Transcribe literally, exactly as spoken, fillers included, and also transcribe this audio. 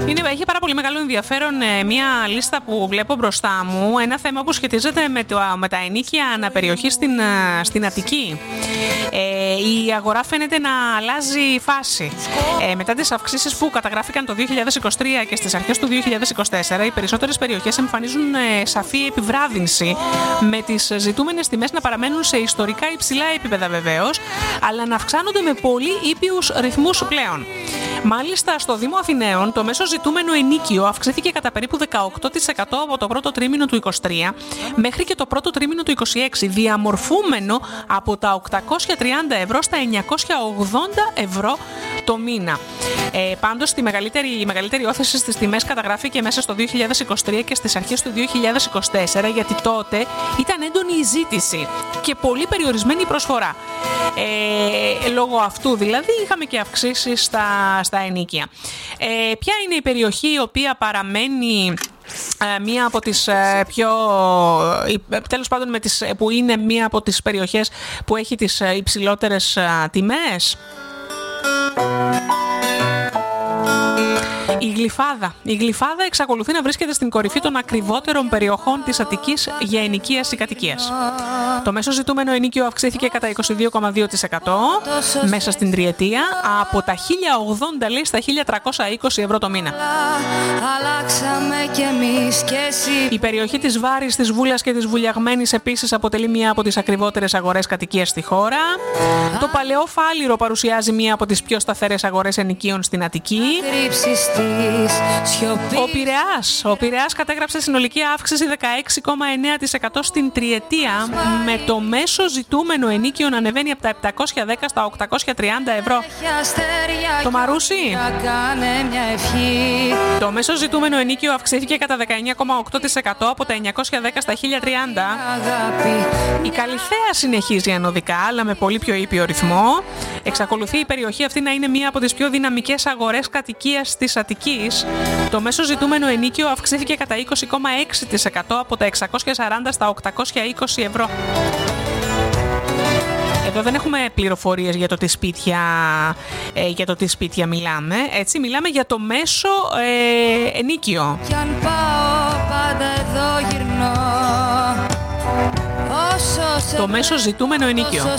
Είναι, έχει πάρα πολύ μεγάλο ενδιαφέρον ε, μια λίστα που βλέπω μπροστά μου. Ένα θέμα που σχετίζεται με, το, με τα ενοίκια αναπεριοχή στην, στην Αττική. Ε, η αγορά φαίνεται να αλλάζει φάση. Ε, μετά τις αυξήσεις που καταγράφηκαν το δύο χιλιάδες είκοσι τρία και στις αρχές του δύο χιλιάδες είκοσι τέσσερα, οι περισσότερες περιοχές εμφανίζουν ε, σαφή επιβράδυνση, με τις ζητούμενες τιμές να παραμένουν σε ιστορικά υψηλά επίπεδα βεβαίως, αλλά να αυξάνονται με πολύ ήπιους ρυθμούς πλέον. Μάλιστα, στο Δήμο Αθηναίων, το μέσο ζητούμενο ενοίκιο αυξήθηκε κατά περίπου δεκαοκτώ τοις εκατό από το πρώτο τρίμηνο του είκοσι τρία μέχρι και το πρώτο τρίμηνο του είκοσι έξι, διαμορφούμενο από τα οκτακόσια τριάντα ευρώ στα εννιακόσια ογδόντα ευρώ το μήνα. Ε, πάντως, τη μεγαλύτερη, η μεγαλύτερη όθηση στις τιμές καταγράφηκε μέσα στο δύο χιλιάδες είκοσι τρία και στις αρχές του δύο χιλιάδες είκοσι τέσσερα, γιατί τότε ήταν έντονη η ζήτηση και πολύ περιορισμένη η προσφορά. Ε, λόγω αυτού δηλαδή είχαμε και αυξήσεις στα, στα ενοίκια. Ε, ποια είναι η περιοχή η οποία παραμένει ε, μία από τις ε, πιο, ε, τέλος πάντων με τις, που είναι μία από τις περιοχές που έχει τις ε, υψηλότερες ε, τιμές? Η Γλυφάδα. Η Γλυφάδα εξακολουθεί να βρίσκεται στην κορυφή των ακριβότερων περιοχών της Αττικής για ενοικίαση κατοικίας. Το μέσο ζητούμενο ενοίκιο αυξήθηκε κατά είκοσι δύο κόμμα δύο τοις εκατό μέσα στην τριετία, από τα χίλια ογδόντα λέει στα χίλια τριακόσια είκοσι ευρώ το μήνα. Η περιοχή της Βάρης, της Βούλας και της Βουλιαγμένης επίσης αποτελεί μία από τις ακριβότερες αγορές κατοικίας στη χώρα. Το Παλαιό Φάληρο παρουσιάζει μία από τις πιο σταθερές αγορές ενοικίων στην Αττική. Ο Πειραιάς. Ο Πειραιάς κατέγραψε συνολική αύξηση δεκαέξι κόμμα εννέα τοις εκατό στην τριετία, με το μέσο ζητούμενο ενίκιο να ανεβαίνει από τα επτακόσια δέκα στα οκτακόσια τριάντα ευρώ. Το Μαρούσι. Το μέσο ζητούμενο ενίκιο αυξήθηκε κατά δεκαεννέα κόμμα οκτώ τοις εκατό από τα εννιακόσια δέκα στα χίλια τριάντα. Η Καλιθέα συνεχίζει ανωδικά, αλλά με πολύ πιο ήπιο ρυθμό. Εξακολουθεί η περιοχή αυτή να είναι μία από τις πιο δυναμικές αγορές κατοικίας της Αττικής. Το μέσο ζητούμενο ενίκιο αυξήθηκε κατά είκοσι κόμμα έξι τοις εκατό από τα εξακόσια σαράντα στα οκτακόσια είκοσι ευρώ. Εδώ δεν έχουμε πληροφορίες για το τι σπίτια, ε, για το τι σπίτια μιλάμε. Έτσι, μιλάμε για το μέσο ε, ενίκιο. Κι αν πάω, πάντα εδώ γυρνώ. Το μέσο ζητούμενο ενίκιο.